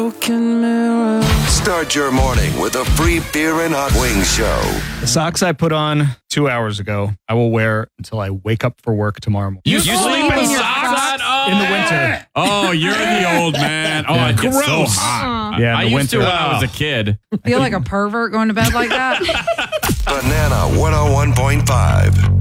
Start your morning with a free beer and hot wings show. The socks I put on 2 hours ago, I will wear until I wake up for work tomorrow morning. You sleep in socks? In the winter. Oh, you're the old man. Oh, it gets so hot. Yeah, I in the used to winter. when I was a kid. Feel like a pervert going to bed like that? Banana 101.5.